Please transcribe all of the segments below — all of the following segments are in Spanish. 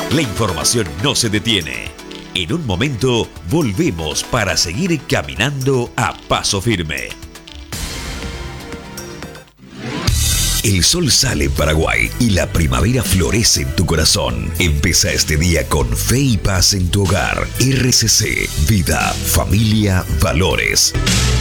La información no se detiene. En un momento volvemos para seguir caminando a paso firme. El sol sale en Paraguay y la primavera florece en tu corazón. Empieza este día con fe y paz en tu hogar. RCC, vida, familia, valores.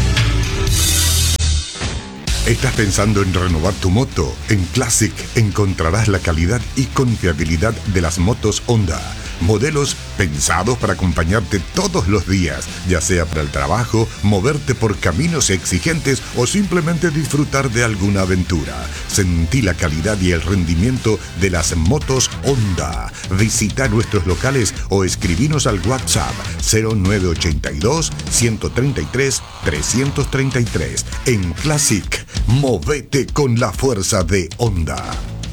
¿Estás pensando en renovar tu moto? En Classic encontrarás la calidad y confiabilidad de las motos Honda. Modelos pensados para acompañarte todos los días, ya sea para el trabajo, moverte por caminos exigentes o simplemente disfrutar de alguna aventura. Sentí la calidad y el rendimiento de las motos Honda. Visita nuestros locales o escribinos al WhatsApp 0982 133 333. En Classic, movete con la fuerza de Honda.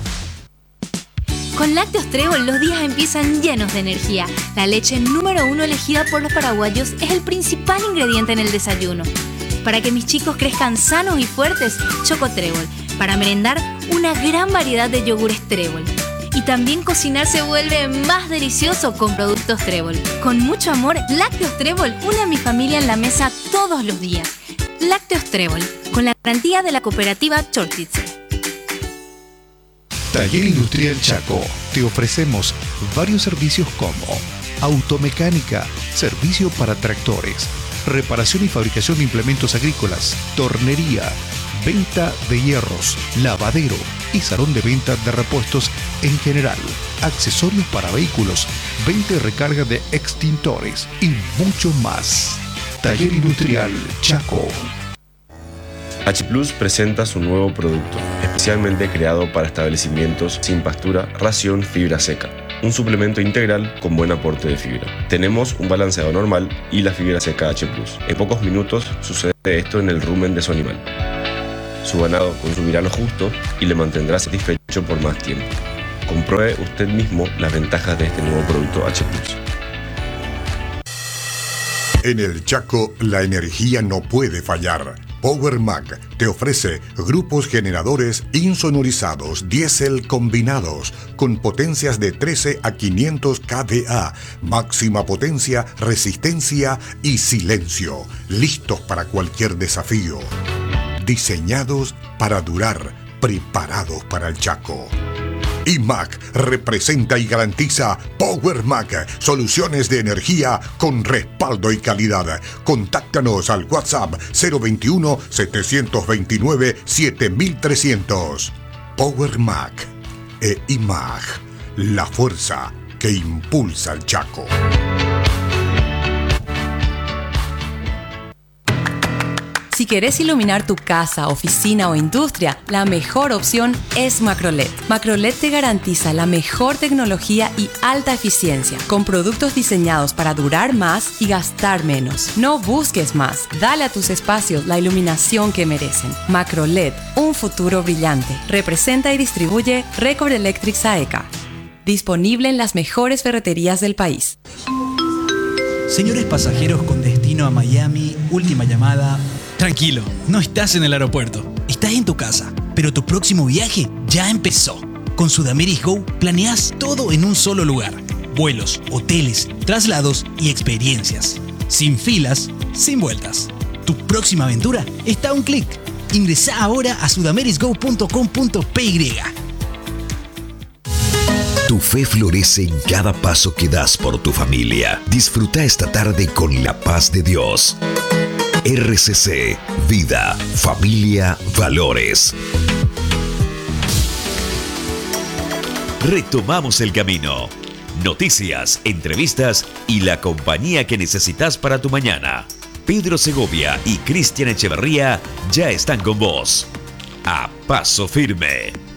Con Lácteos Trébol los días empiezan llenos de energía. La leche número 1 elegida por los paraguayos es el principal ingrediente en el desayuno. Para que mis chicos crezcan sanos y fuertes, Choco Trébol. Para merendar, una gran variedad de yogures Trébol. Y también cocinar se vuelve más delicioso con productos Trébol. Con mucho amor, Lácteos Trébol une a mi familia en la mesa todos los días. Lácteos Trébol, con la garantía de la cooperativa Chortitze. Taller Industrial Chaco. Te ofrecemos varios servicios como automecánica, servicio para tractores, reparación y fabricación de implementos agrícolas, tornería, venta de hierros, lavadero y salón de venta de repuestos en general, accesorios para vehículos, venta y recarga de extintores y mucho más. Taller Industrial Chaco. H Plus presenta su nuevo producto, especialmente creado para establecimientos sin pastura, ración fibra seca. Un suplemento integral con buen aporte de fibra. Tenemos un balanceado normal y la fibra seca H Plus. En pocos minutos sucede esto en el rumen de su animal. Su ganado consumirá lo justo y le mantendrá satisfecho por más tiempo. Compruebe usted mismo las ventajas de este nuevo producto H Plus. En el Chaco, la energía no puede fallar. Power Mac te ofrece grupos generadores insonorizados diésel combinados con potencias de 13 a 500 kVA, máxima potencia, resistencia y silencio, listos para cualquier desafío. Diseñados para durar, preparados para el Chaco. IMAC representa y garantiza Power Mac, soluciones de energía con respaldo y calidad. Contáctanos al WhatsApp 021 729 7300. Power Mac e IMAC, la fuerza que impulsa al Chaco. Si querés iluminar tu casa, oficina o industria, la mejor opción es Macroled. Macroled te garantiza la mejor tecnología y alta eficiencia, con productos diseñados para durar más y gastar menos. No busques más. Dale a tus espacios la iluminación que merecen. Macroled, un futuro brillante. Representa y distribuye Record Electric Saeca. Disponible en las mejores ferreterías del país. Señores pasajeros con destino a Miami, última llamada. Tranquilo, no estás en el aeropuerto, estás en tu casa, pero tu próximo viaje ya empezó. Con Sudameris Go planeas todo en un solo lugar. Vuelos, hoteles, traslados y experiencias. Sin filas, sin vueltas. Tu próxima aventura está a un clic. Ingresá ahora a sudamerisgo.com.py. Tu fe florece en cada paso que das por tu familia. Disfruta esta tarde con la paz de Dios. RCC, vida, familia, valores. Retomamos el camino. Noticias, entrevistas y la compañía que necesitas para tu mañana. Pedro Segovia y Cristian Echeverría ya están con vos. A paso firme.